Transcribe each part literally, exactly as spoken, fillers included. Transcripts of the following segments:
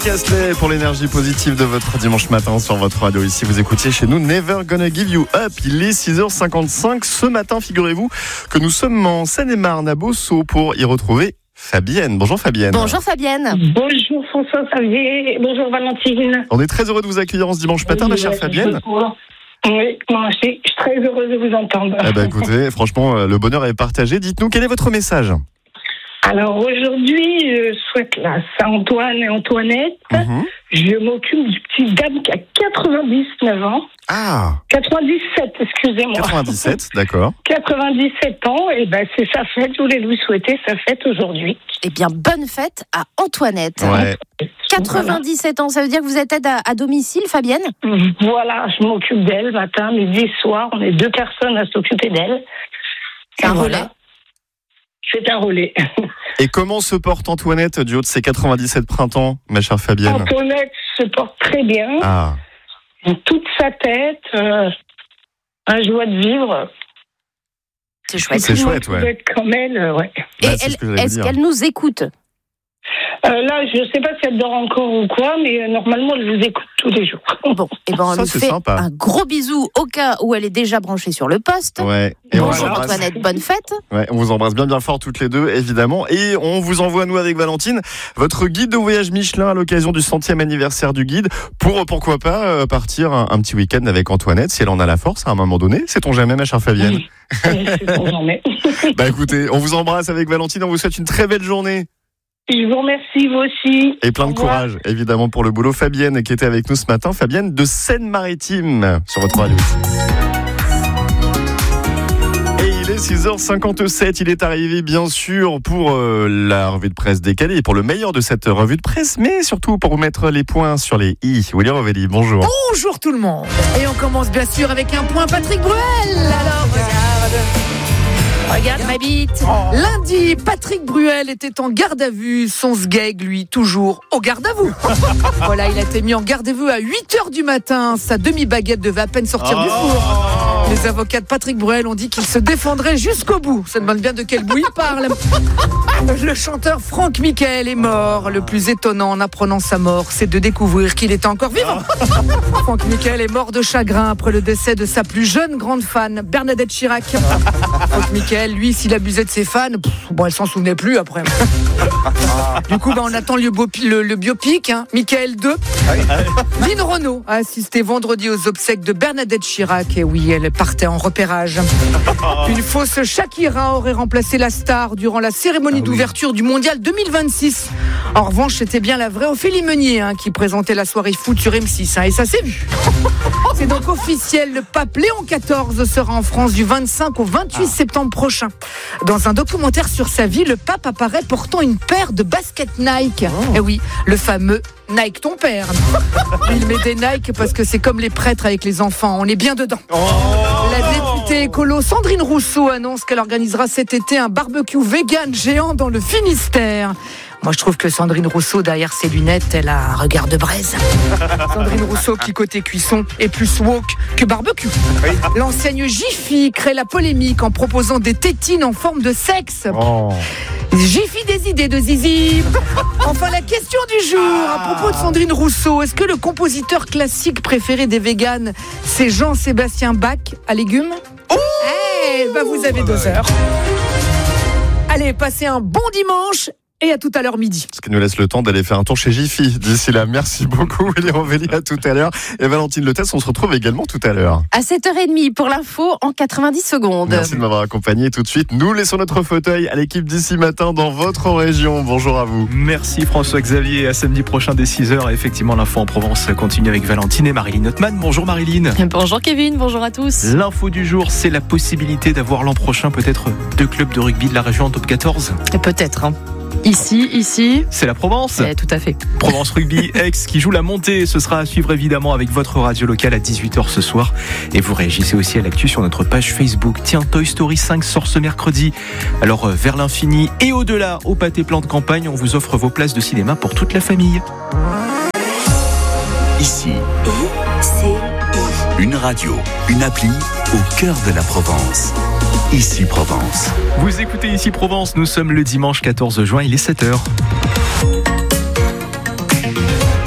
Rick Astley pour l'énergie positive de votre dimanche matin sur votre radio. Ici, vous écoutiez chez nous Never Gonna Give You Up. Il est six heures cinquante-cinq. Ce matin, figurez-vous que nous sommes en Seine-et-Marne à Beauceau pour y retrouver Fabienne. Bonjour Fabienne. Bonjour Fabienne. Bonjour François-Xavier. Bonjour Valentine. On est très heureux de vous accueillir en ce dimanche matin, oui, ma chère ouais, Fabienne. Oui, moi aussi, je suis très heureuse de vous entendre. Eh ben, écoutez, franchement, le bonheur est partagé. Dites-nous, quel est votre message ? Alors aujourd'hui, je souhaite la Saint-Antoine et Antoinette. Mmh. Je m'occupe du petit Gab qui a quatre-vingt-dix-neuf ans. Ah. quatre-vingt-dix-sept, excusez-moi. quatre-vingt-dix-sept, d'accord. quatre-vingt-dix-sept ans, et ben c'est sa fête. Je voulais lui souhaiter sa fête aujourd'hui. Eh bien, bonne fête à Antoinette. Ouais. quatre-vingt-dix-sept ans, ça veut dire que vous êtes aide à, à domicile, Fabienne ? Voilà, je m'occupe d'elle matin, midi, soir. On est deux personnes à s'occuper d'elle. C'est un relais. Voilà. C'est un relais. Et comment se porte Antoinette du haut de ses quatre-vingt-dix-sept printemps, ma chère Fabienne ? Antoinette se porte très bien. Ah. Toute sa tête, euh, un joie de vivre. C'est chouette. C'est chouette, ouais. Être comme elle, euh, ouais. Et bah, elle, ce est-ce qu'elle nous écoute ? Euh, là, je ne sais pas si elle dort encore ou quoi, mais euh, normalement, elle vous écoute tous les jours. Bon, et ben on Ça, lui c'est fait sympa. Un gros bisou au cas où elle est déjà branchée sur le poste. Ouais. Et bonjour Antoinette, bonne fête. Ouais, on vous embrasse bien bien fort toutes les deux, évidemment. Et on vous envoie, nous, avec Valentine, votre guide de voyage Michelin à l'occasion du centième anniversaire du guide, pour, pourquoi pas, euh, partir un, un petit week-end avec Antoinette, si elle en a la force, à un moment donné. Sait-on jamais, ma chère Fabienne ? Oui, c'est jamais. Bah écoutez, on vous embrasse avec Valentine, on vous souhaite une très belle journée. Je vous remercie, vous aussi. Et plein de courage, évidemment, pour le boulot. Fabienne, qui était avec nous ce matin. Fabienne de Seine-Maritime, sur votre radio. Et il est six heures cinquante-sept. Il est arrivé, bien sûr, pour euh, la revue de presse décalée, pour le meilleur de cette revue de presse, mais surtout pour mettre les points sur les i. Willy Rovelli, bonjour. Bonjour tout le monde. Et on commence bien sûr avec un point Patrick Bruel. Alors, regarde. Regarde ma bite. Oh. Lundi, Patrick Bruel était en garde à vue. Son sgeg, lui, toujours au garde à vous. Voilà, il a été mis en garde à vue à huit heures du matin. Sa demi-baguette devait à peine sortir oh. du four. Les avocats de Patrick Bruel ont dit qu'il se défendrait jusqu'au bout. Ça demande bien de quel bout il parle. Le chanteur Franck Michael est mort. Le plus étonnant en apprenant sa mort, c'est de découvrir qu'il était encore vivant. Franck Michael est mort de chagrin après le décès de sa plus jeune grande fan, Bernadette Chirac. Franck Michael, lui, s'il abusait de ses fans, pff, bon, elle s'en souvenait plus après. Du coup, bah, on attend le, le, le biopic, hein, Michael deux. Lynn Renaud a assisté vendredi aux obsèques de Bernadette Chirac. Et oui, elle partait en repérage. Une fausse Shakira aurait remplacé la star durant la cérémonie ah, oui. d'ouverture du Mondial deux mille vingt-six. En revanche, c'était bien la vraie Ophélie Meunier hein, qui présentait la soirée foot sur M six. Hein, et ça s'est vu. C'est donc officiel, le pape Léon quatorze sera en France du vingt-cinq au vingt-huit ah. septembre prochain. Dans un documentaire sur sa vie, le pape apparaît portant une paire de baskets Nike. Oh. Et oui, le fameux Nike ton père. Il met des Nike parce que c'est comme les prêtres avec les enfants, on est bien dedans. Oh. La députée écolo Sandrine Rousseau annonce qu'elle organisera cet été un barbecue vegan géant dans le Finistère. Moi, je trouve que Sandrine Rousseau, derrière ses lunettes, elle a un regard de braise. Sandrine Rousseau, qui côté cuisson, est plus woke que barbecue. Oui. L'enseigne Jiffy crée la polémique en proposant des tétines en forme de sexe. Oh. Jiffy des idées de zizi. Enfin, la question du jour, à propos de Sandrine Rousseau, est-ce que le compositeur classique préféré des véganes, c'est Jean-Sébastien Bach à légumes ? Oh Eh ben, vous avez deux heures. Allez, passez un bon dimanche. Et à tout à l'heure midi. Ce qui nous laisse le temps d'aller faire un tour chez Jiffy. D'ici là, merci beaucoup Willy Rovelli, à tout à l'heure. Et Valentine Letès, on se retrouve également tout à l'heure. À sept heures trente pour l'info en quatre-vingt-dix secondes. Merci de m'avoir accompagné. Tout de suite, nous laissons notre fauteuil à l'équipe d'ici matin dans votre région. Bonjour à vous. Merci François-Xavier. À samedi prochain dès six heures. Effectivement, l'info en Provence continue avec Valentine et Marilyn Notman. Bonjour Marilyn. Bonjour Kevin, bonjour à tous. L'info du jour, c'est la possibilité d'avoir l'an prochain peut-être deux clubs de rugby de la région en top quatorze. Peut-être, hein. Ici, ici. C'est la Provence. Ouais, tout à fait. Provence Rugby, Aix, qui joue la montée. Ce sera à suivre évidemment avec votre radio locale à dix-huit heures ce soir. Et vous réagissez aussi à l'actu sur notre page Facebook. Tiens, Toy Story cinq sort ce mercredi. Alors, vers l'infini et au-delà, au pâté plan de campagne, on vous offre vos places de cinéma pour toute la famille. Ici. I, C, I. Une radio, une appli au cœur de la Provence. Ici Provence. Vous écoutez Ici Provence, nous sommes le dimanche quatorze juin, il est sept heures.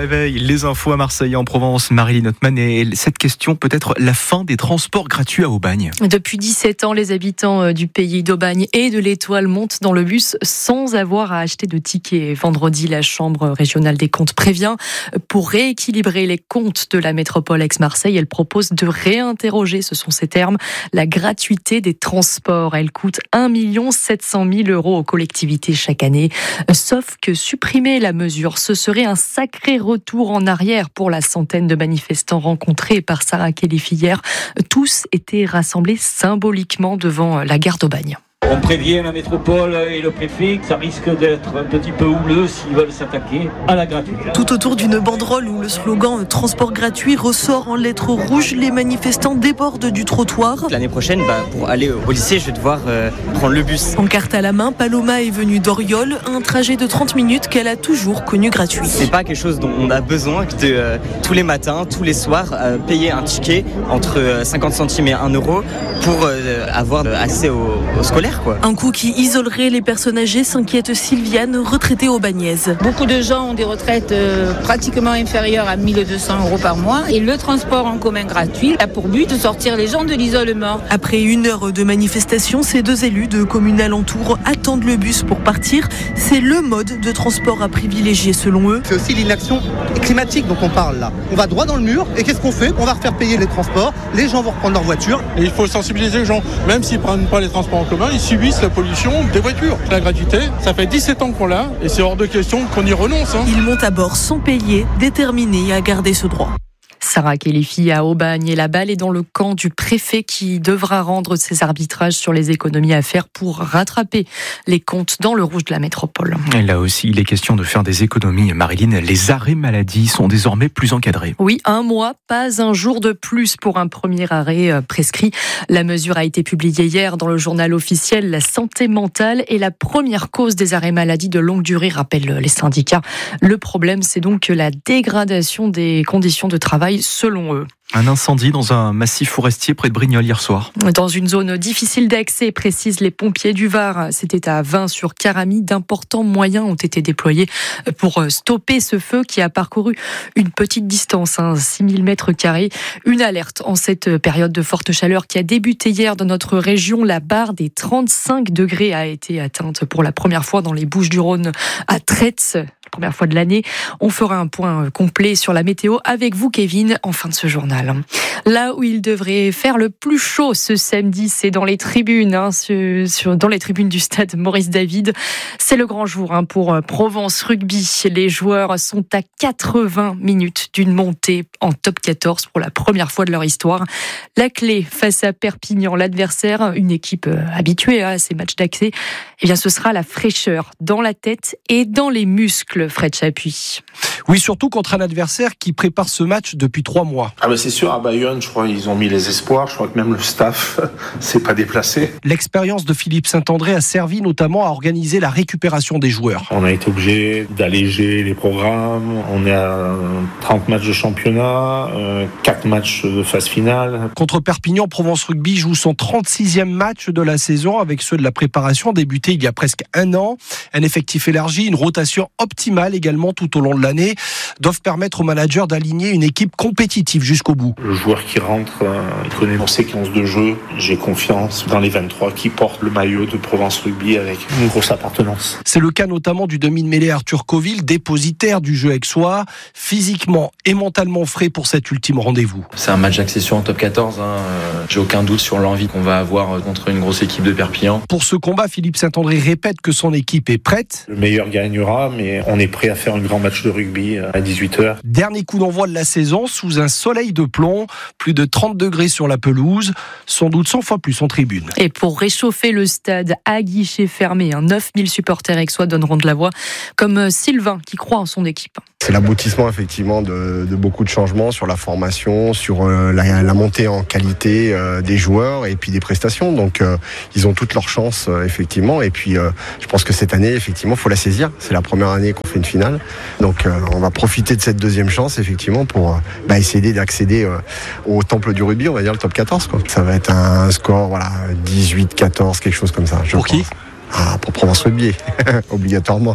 réveil, les infos à Marseille et en Provence. Marilyn Hotman, et cette question peut être la fin des transports gratuits à Aubagne. Depuis dix-sept ans, les habitants du pays d'Aubagne et de l'Étoile montent dans le bus sans avoir à acheter de tickets. Vendredi, la Chambre régionale des comptes prévient. Pour rééquilibrer les comptes de la métropole ex-Marseille, elle propose de réinterroger, ce sont ses termes, la gratuité des transports. Elle coûte un million sept cent mille euros aux collectivités chaque année. Sauf que supprimer la mesure, ce serait un sacré retour en arrière pour la centaine de manifestants rencontrés par Sarah Khelif hier. Tous étaient rassemblés symboliquement devant la gare d'Aubagne. On prévient la métropole et le préfet que ça risque d'être un petit peu houleux s'ils veulent s'attaquer à la gratuité. Tout autour d'une banderole où le slogan « Transport gratuit » ressort en lettres rouges, les manifestants débordent du trottoir. L'année prochaine, bah, pour aller au lycée, je vais devoir euh, prendre le bus. En carte à la main, Paloma est venue d'Oriol, un trajet de trente minutes qu'elle a toujours connu gratuit. C'est pas quelque chose dont on a besoin de euh, tous les matins, tous les soirs, euh, payer un ticket entre euh, cinquante centimes et un euro pour euh, avoir accès au, au scolaire. Quoi. Un coût qui isolerait les personnes âgées, s'inquiète Sylviane, retraitée aubagnaise. Beaucoup de gens ont des retraites euh, pratiquement inférieures à mille deux cents euros par mois et le transport en commun gratuit a pour but de sortir les gens de l'isolement. Après une heure de manifestation, ces deux élus de communes alentours attendent le bus pour partir. C'est le mode de transport à privilégier selon eux. C'est aussi l'inaction climatique dont on parle là. On va droit dans le mur et qu'est-ce qu'on fait ? On va refaire payer les transports, les gens vont reprendre leur voiture. Et il faut sensibiliser les gens, même s'ils ne prennent pas les transports en commun, ils subissent la pollution des voitures. La gratuité, ça fait dix-sept ans qu'on l'a et c'est hors de question qu'on y renonce. Hein. Ils montent à bord sans payer, déterminés à garder ce droit. Sarah Khelif à Aubagne et la balle est dans le camp du préfet qui devra rendre ses arbitrages sur les économies à faire pour rattraper les comptes dans le rouge de la métropole. Et là aussi, il est question de faire des économies. Marilyn, les arrêts maladie sont désormais plus encadrés. Oui, un mois, pas un jour de plus pour un premier arrêt prescrit. La mesure a été publiée hier dans le journal officiel. La santé mentale est la première cause des arrêts maladie de longue durée, rappellent les syndicats. Le problème, c'est donc la dégradation des conditions de travail selon eux. Un incendie dans un massif forestier près de Brignoles hier soir. Dans une zone difficile d'accès, précisent les pompiers du Var. C'était à Vins-sur-Caramie. D'importants moyens ont été déployés pour stopper ce feu qui a parcouru une petite distance, hein, six mille mètres carrés. Une alerte en cette période de forte chaleur qui a débuté hier dans notre région. La barre des trente-cinq degrés a été atteinte pour la première fois dans les Bouches-du-Rhône à Traits. Première fois de l'année. On fera un point complet sur la météo avec vous, Kevin, en fin de ce journal. Là où il devrait faire le plus chaud ce samedi, c'est dans les tribunes, hein, sur, dans les tribunes du stade Maurice David. C'est le grand jour hein, pour Provence Rugby. Les joueurs sont à quatre-vingts minutes d'une montée en top quatorze pour la première fois de leur histoire. La clé face à Perpignan, l'adversaire, une équipe habituée à ces matchs d'accès, eh bien, ce sera la fraîcheur dans la tête et dans les muscles. Fred Chapuis. Oui, surtout contre un adversaire qui prépare ce match depuis trois mois. Ah ben c'est sûr, à Bayonne, je crois ils ont mis les espoirs. Je crois que même le staff s'est pas déplacé. L'expérience de Philippe Saint-André a servi notamment à organiser la récupération des joueurs. On a été obligé d'alléger les programmes. On est à trente matchs de championnat, euh, quatre matchs de phase finale. Contre Perpignan, Provence Rugby joue son trente-sixième match de la saison avec ceux de la préparation débuté il y a presque un an. Un effectif élargi, une rotation optimale également tout au long de l'année doivent permettre aux managers d'aligner une équipe compétitive jusqu'au bout. Le joueur qui rentre, euh, il connaît nos séquences de jeu. J'ai confiance dans les vingt-trois qui portent le maillot de Provence Rugby avec une grosse appartenance. C'est le cas notamment du demi de mêlée Arthur Coville, dépositaire du jeu aixois, physiquement et mentalement frais pour cet ultime rendez-vous. C'est un match d'accession en top quatorze. Hein. J'ai aucun doute sur l'envie qu'on va avoir contre une grosse équipe de Perpignan. Pour ce combat, Philippe Saint-André répète que son équipe est prête. Le meilleur gagnera, mais on est prêt à faire un grand match de rugby à dix-huit heures. Dernier coup d'envoi de la saison sous un soleil de plomb, plus de trente degrés sur la pelouse, sans doute cent fois plus en tribune. Et pour réchauffer le stade à guichet fermé, neuf mille supporters aixois donneront de la voix, comme Sylvain qui croit en son équipe. C'est l'aboutissement effectivement de, de beaucoup de changements sur la formation, sur euh, la, la montée en qualité euh, des joueurs et puis des prestations. Donc euh, ils ont toutes leurs chances euh, effectivement. Et puis euh, je pense que cette année effectivement faut la saisir. C'est la première année qu'on fait une finale. Donc euh, on va profiter de cette deuxième chance effectivement pour euh, bah, essayer d'accéder euh, au temple du rugby, on va dire le top quatorze quoi. Ça va être un score voilà dix-huit quatorze quelque chose comme ça. Je pour pense. Qui ah, pour Provence Rugby obligatoirement.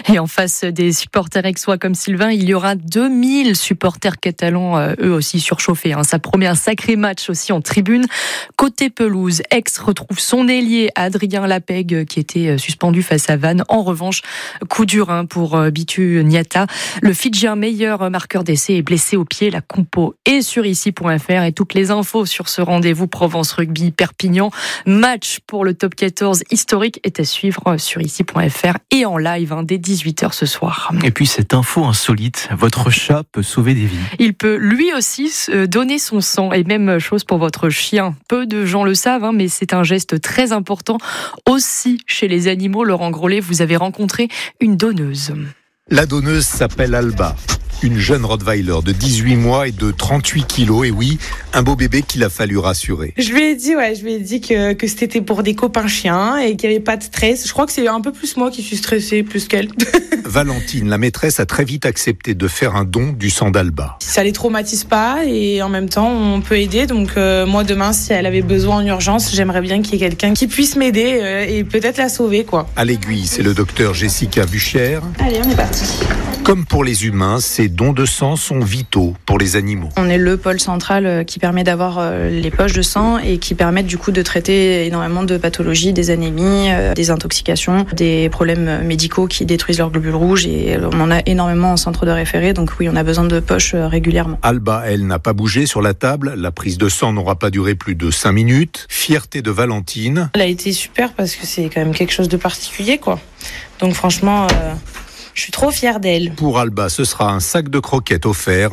Et en face des supporters aixois comme Sylvain, il y aura deux mille supporters catalans, euh, eux aussi surchauffés. Hein. Ça promet un sacré match aussi en tribune. Côté pelouse, Aix retrouve son ailier Adrien Lapègue qui était suspendu face à Vannes. En revanche, coup dur hein, pour Bitu Niata. Le Fidjien meilleur marqueur d'essai est blessé au pied. La compo est sur ici point f r et toutes les infos sur ce rendez-vous Provence Rugby Perpignan. Match pour le top quatorze historique est à suivre sur ici point f r et en live hein, dès dix-huit heures ce soir. Et puis cette info insolite, votre chat peut sauver des vies. Il peut lui aussi donner son sang et même chose pour votre chien. Peu de gens le savent, hein, mais c'est un geste très important aussi chez les animaux. Laurent Grollet, vous avez rencontré une donneuse. La donneuse s'appelle Alba. Une jeune Rottweiler de dix-huit mois et de trente-huit kilos. Et oui, un beau bébé qu'il a fallu rassurer. Je lui ai dit, ouais, je lui ai dit que, que c'était pour des copains chiens et qu'il n'y avait pas de stress. Je crois que c'est un peu plus moi qui suis stressée, plus qu'elle. Valentine, la maîtresse, a très vite accepté de faire un don du sang d'Alba. Ça les traumatise pas et en même temps, on peut aider. Donc euh, moi, demain, si elle avait besoin en urgence, j'aimerais bien qu'il y ait quelqu'un qui puisse m'aider euh, et peut-être la sauver, quoi. À l'aiguille, c'est le docteur Jessica Buchère. Allez, on est parti. Comme pour les humains, ces dons de sang sont vitaux pour les animaux. On est le pôle central qui permet d'avoir les poches de sang et qui permettent du coup de traiter énormément de pathologies, des anémies, des intoxications, des problèmes médicaux qui détruisent leurs globules rouges et on en a énormément en centre de référé, donc oui, on a besoin de poches régulièrement. Alba, elle, n'a pas bougé sur la table. La prise de sang n'aura pas duré plus de cinq minutes. Fierté de Valentine. Elle a été super parce que c'est quand même quelque chose de particulier, quoi. Donc franchement... Euh... Je suis trop fière d'elle. Pour Alba, ce sera un sac de croquettes offert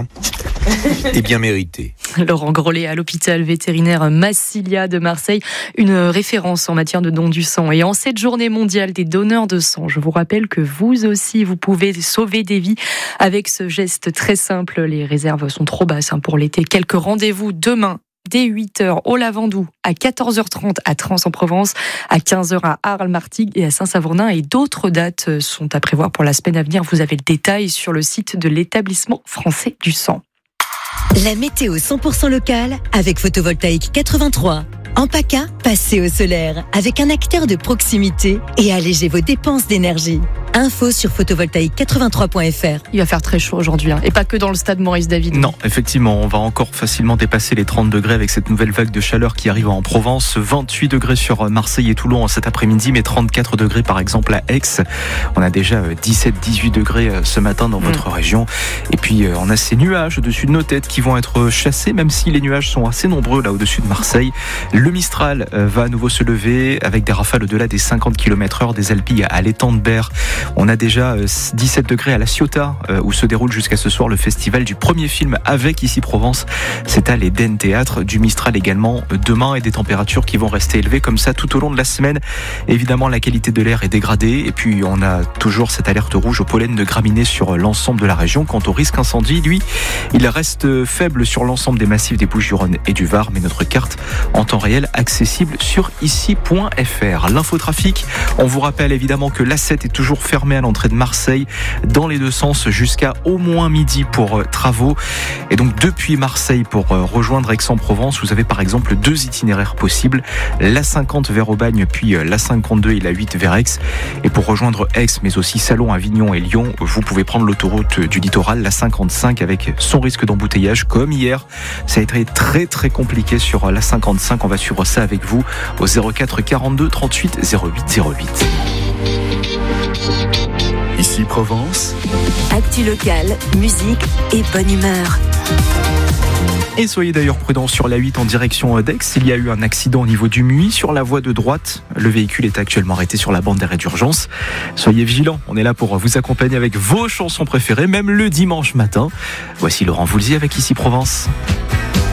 et bien mérité. Laurent Grollet à l'hôpital vétérinaire Massilia de Marseille, une référence en matière de don du sang. Et en cette journée mondiale des donneurs de sang, je vous rappelle que vous aussi, vous pouvez sauver des vies avec ce geste très simple. Les réserves sont trop basses pour l'été. Quelques rendez-vous demain. Dès huit heures au Lavandou, à quatorze heures trente à Trans-en-Provence, à quinze heures à Arles-Martigues et à Saint-Savornin. Et d'autres dates sont à prévoir pour la semaine à venir. Vous avez le détail sur le site de l'établissement français du sang. La météo cent pour cent locale avec Photovoltaïque quatre-vingt-trois. En PACA, passez au solaire avec un acteur de proximité et allégez vos dépenses d'énergie. Info sur photovoltaïque quatre-vingt-trois point f r. Il va faire très chaud aujourd'hui, hein, et pas que dans le stade Maurice David. Non, effectivement, on va encore facilement dépasser les trente degrés avec cette nouvelle vague de chaleur qui arrive en Provence. vingt-huit degrés sur Marseille et Toulon cet après-midi, mais trente-quatre degrés par exemple à Aix. On a déjà dix-sept dix-huit degrés ce matin dans votre mmh. région. Et puis on a ces nuages au-dessus de nos têtes qui vont être chassés, même si les nuages sont assez nombreux là au-dessus de Marseille. Le Mistral va à nouveau se lever avec des rafales au-delà des cinquante kilomètres heure des Alpilles à l'étang de Berre. On a déjà dix-sept degrés à La Ciotat où se déroule jusqu'à ce soir le festival du premier film avec Ici Provence. C'est à l'Eden Théâtre. Du Mistral également demain et des températures qui vont rester élevées comme ça tout au long de la semaine. Évidemment, la qualité de l'air est dégradée et puis on a toujours cette alerte rouge au pollen de graminées sur l'ensemble de la région. Quant au risque incendie, lui, il reste faible sur l'ensemble des massifs des Bouches-du-Rhône et du Var, mais notre carte en temps réel accessible sur ici point f r. L'infotrafic, on vous rappelle évidemment que l'A sept est toujours fermée à l'entrée de Marseille dans les deux sens jusqu'à au moins midi pour euh, travaux. Et donc depuis Marseille pour euh, rejoindre Aix-en-Provence, vous avez par exemple deux itinéraires possibles, l'A cinquante vers Aubagne puis euh, l'A cinquante-deux et l'A huit vers Aix. Et pour rejoindre Aix mais aussi Salon, Avignon et Lyon, vous pouvez prendre l'autoroute du littoral, l'A cinquante-cinq avec son risque d'embouteillage comme hier. Ça a été très très compliqué sur l'A cinquante-cinq. On va suivre ça avec vous au zéro quatre quarante-deux trente-huit zéro huit zéro huit. Ici Provence. Actu locale, musique et bonne humeur. Et soyez d'ailleurs prudents sur l'A huit en direction d'Aix. Il y a eu un accident au niveau du Muy sur la voie de droite. Le véhicule est actuellement arrêté sur la bande d'arrêt d'urgence. Soyez vigilants. On est là pour vous accompagner avec vos chansons préférées, même le dimanche matin. Voici Laurent Voulzy avec Ici Provence.